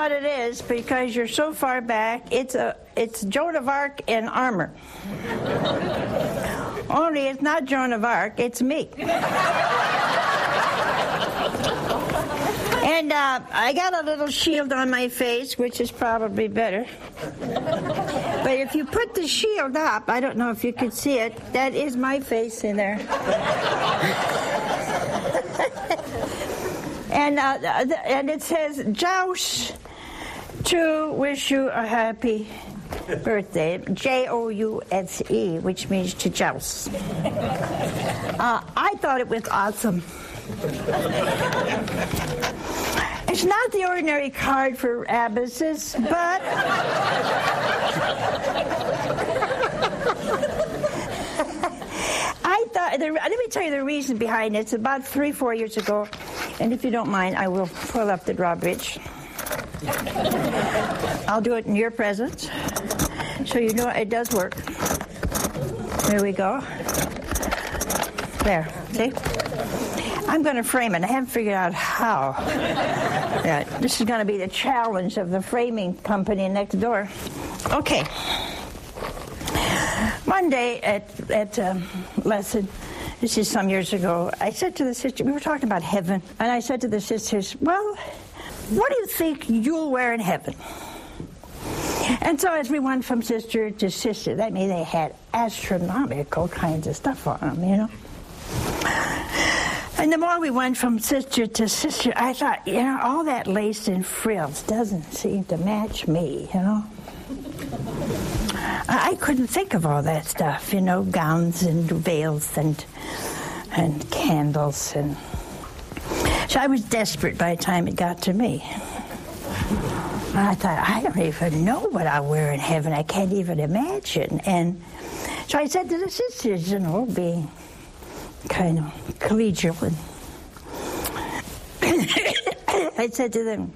what it is because you're so far back. It's Joan of Arc in armor. Only it's not Joan of Arc, it's me. And I got a little shield on my face, which is probably better. But if you put the shield up, I don't know if you could see it, that is my face in there. And it says, Jouse, to wish you a happy birthday. Jouse, which means to joust. I thought it was awesome. It's not the ordinary card for abbesses, but I thought, let me tell you the reason behind it. It's about 3-4 years ago, and if you don't mind, I will pull up the drawbridge. I'll do it in your presence, so you know it does work. There we go. There, see? I'm going to frame it. I haven't figured out how. Yeah, this is going to be the challenge of the framing company next door. Okay. One day at lesson, this is some years ago, I said to the sister, we were talking about heaven, and I said to the sisters, well, what do you think you'll wear in heaven? And so as we went from sister to sister, that means they had astronomical kinds of stuff on them, you know. And the more we went from sister to sister, I thought, you know, all that lace and frills doesn't seem to match me, you know. I couldn't think of all that stuff, you know, gowns and veils and candles. And so I was desperate by the time it got to me. And I thought, I don't even know what I'll wear in heaven. I can't even imagine. And so I said to the sisters, you know, being kind of collegial, and I said to them,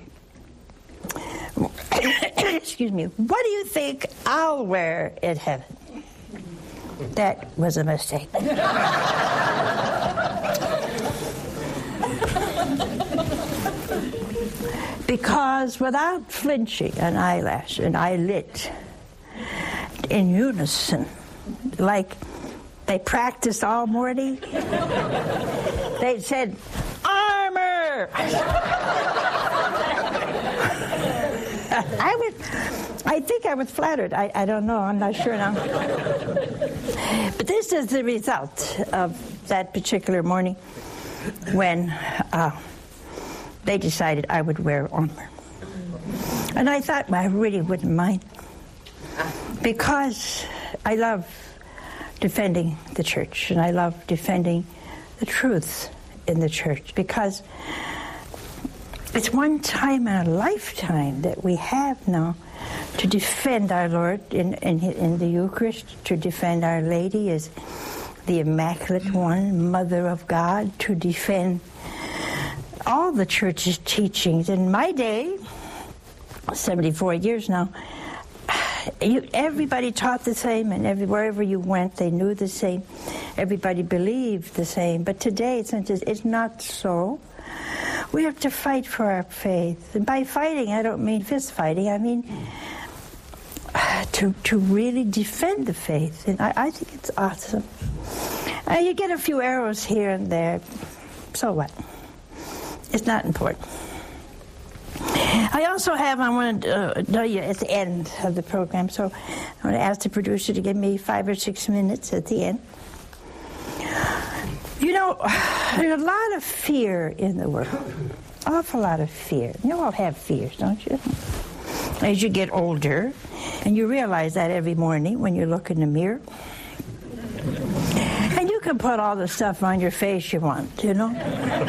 excuse me, what do you think I'll wear in heaven? That was a mistake. Because without flinching, an eyelash and eyelid in unison, like they practiced all morning. They said, armor! I think I was flattered. I don't know. I'm not sure now. But this is the result of that particular morning when they decided I would wear armor. And I thought, well, I really wouldn't mind. Because I love defending the church, and I love defending the truth in the church, because it's one time in a lifetime that we have now to defend our Lord in the Eucharist, to defend Our Lady as the Immaculate One, Mother of God, to defend all the church's teachings. In my day, 74 years now, everybody taught the same, and wherever you went, they knew the same. Everybody believed the same. But today, it's not so. We have to fight for our faith. And by fighting, I don't mean fist fighting. I mean to really defend the faith. And I think it's awesome. You get a few arrows here and there. So what? It's not important. I also have, I want to tell you at the end of the program, so I want to ask the producer to give me 5 or 6 minutes at the end. You know, there's a lot of fear in the world. Awful lot of fear. You all have fears, don't you? As you get older, and you realize that every morning when you look in the mirror. And you can put all the stuff on your face you want, you know?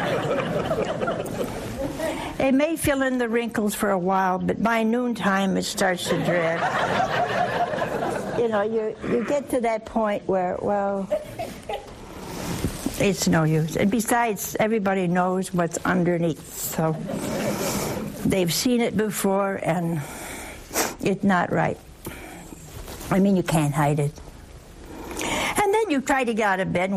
It may fill in the wrinkles for a while, but by noontime it starts to drip. You know, you get to that point where, well, it's no use. And besides, everybody knows what's underneath. So they've seen it before, and it's not right. I mean, you can't hide it. And then you try to get out of bed